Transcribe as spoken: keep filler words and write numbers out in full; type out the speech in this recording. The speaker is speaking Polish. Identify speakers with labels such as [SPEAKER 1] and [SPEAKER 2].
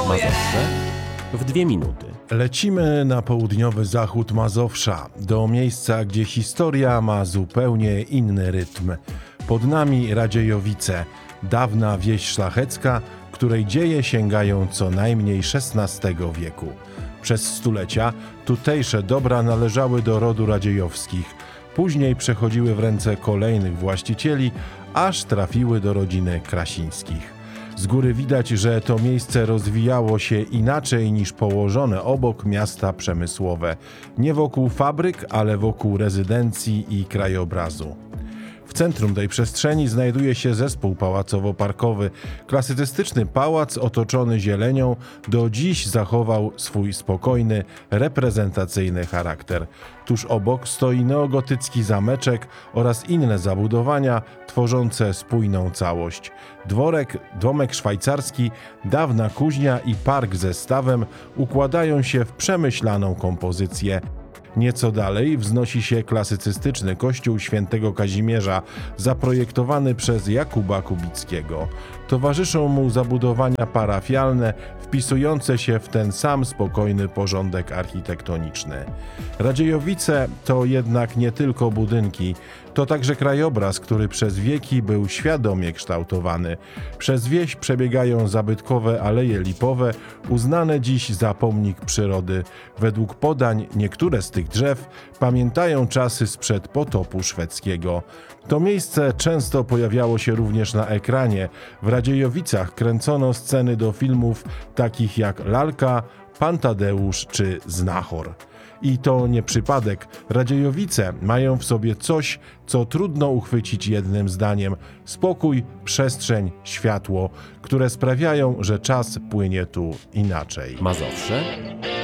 [SPEAKER 1] Mazowsze w dwie minuty.
[SPEAKER 2] Lecimy na południowy zachód Mazowsza, do miejsca, gdzie historia ma zupełnie inny rytm. Pod nami Radziejowice, dawna wieś szlachecka, której dzieje sięgają co najmniej szesnastego wieku. Przez stulecia tutejsze dobra należały do rodu Radziejowskich. Później przechodziły w ręce kolejnych właścicieli, aż trafiły do rodziny Krasińskich. Z góry widać, że to miejsce rozwijało się inaczej niż położone obok miasta przemysłowe. Nie wokół fabryk, ale wokół rezydencji i krajobrazu. W centrum tej przestrzeni znajduje się zespół pałacowo-parkowy. Klasycystyczny pałac otoczony zielenią do dziś zachował swój spokojny, reprezentacyjny charakter. Tuż obok stoi neogotycki zameczek oraz inne zabudowania tworzące spójną całość. Dworek, domek szwajcarski, dawna kuźnia i park ze stawem układają się w przemyślaną kompozycję. Nieco dalej wznosi się klasycystyczny kościół świętego Kazimierza, zaprojektowany przez Jakuba Kubickiego. Towarzyszą mu zabudowania parafialne, wpisujące się w ten sam spokojny porządek architektoniczny. Radziejowice to jednak nie tylko budynki, to także krajobraz, który przez wieki był świadomie kształtowany. Przez wieś przebiegają zabytkowe aleje lipowe, uznane dziś za pomnik przyrody. Według podań niektóre z tych drzew pamiętają czasy sprzed potopu szwedzkiego. To miejsce często pojawiało się również na ekranie. W Radziejowicach kręcono sceny do filmów takich jak Lalka, Pan Tadeusz czy Znachor. I to nie przypadek. Radziejowice mają w sobie coś, co trudno uchwycić jednym zdaniem. Spokój, przestrzeń, światło, które sprawiają, że czas płynie tu inaczej.
[SPEAKER 1] Mazowsze